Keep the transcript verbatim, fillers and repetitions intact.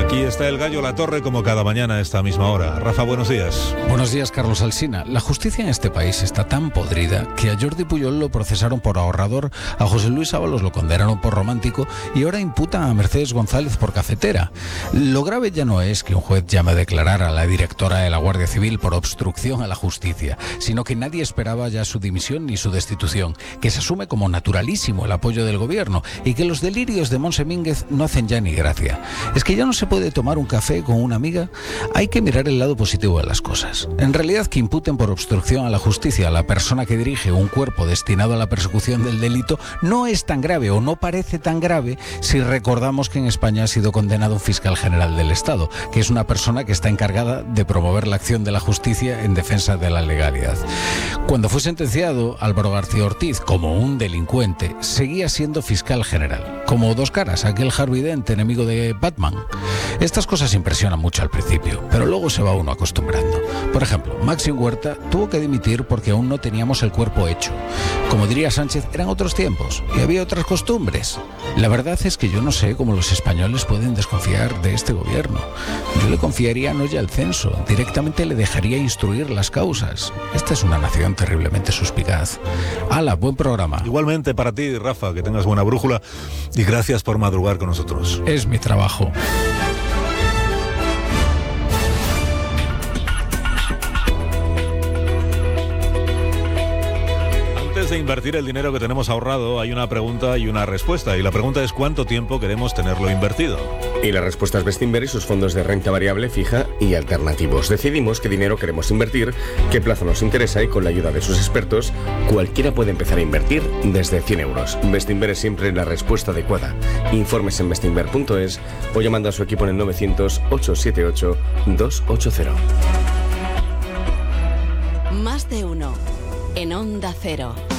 Aquí está el Gallo La Torre como cada mañana a esta misma hora. Rafa, buenos días. Buenos días, Carlos Alsina. La justicia en este país está tan podrida que a Jordi Pujol lo procesaron por ahorrador, a José Luis Ábalos lo condenaron por romántico y ahora imputan a Mercedes González por cafetera. Lo grave ya no es que un juez llame a declarar a la directora de la Guardia Civil por obstrucción a la justicia, sino que nadie esperaba ya su dimisión ni su destitución, que se asume como naturalísimo el apoyo del gobierno y que los delirios de Monse Mínguez no hacen ya ni gracia. Es que ya no se puede tomar un café con una amiga. Hay que mirar el lado positivo de las cosas. En realidad, que imputen por obstrucción a la justicia a la persona que dirige un cuerpo destinado a la persecución del delito no es tan grave o no parece tan grave si recordamos que en España ha sido condenado un fiscal general del Estado, que es una persona que está encargada de promover la acción de la justicia en defensa de la legalidad. Cuando fue sentenciado, Álvaro García Ortiz, como un delincuente, seguía siendo fiscal general, como Dos Caras, aquel Harvey Dent, enemigo de Batman. Estas cosas impresionan mucho al principio, pero luego se va uno acostumbrando. Por ejemplo, Máximo Huerta tuvo que dimitir porque aún no teníamos el cuerpo hecho. Como diría Sánchez, eran otros tiempos y había otras costumbres. La verdad es que yo no sé cómo los españoles pueden desconfiar de este gobierno. Yo le confiaría no ya el censo, directamente le dejaría instruir las causas. Esta es una nación terriblemente suspicaz. ¡Hala, buen programa! Igualmente para ti, Rafa, que tengas buena brújula y gracias por madrugar con nosotros. Es mi trabajo. Antes de invertir el dinero que tenemos ahorrado, hay una pregunta y una respuesta. Y la pregunta es ¿cuánto tiempo queremos tenerlo invertido? Y la respuesta es Bestinver y sus fondos de renta variable, fija y alternativos. Decidimos qué dinero queremos invertir, qué plazo nos interesa y con la ayuda de sus expertos, cualquiera puede empezar a invertir desde cien euros. Bestinver es siempre la respuesta adecuada. Informes en bestinver punto es o llamando a su equipo en el novecientos, ochocientos setenta y ocho, doscientos ochenta. Más de uno en Onda Cero.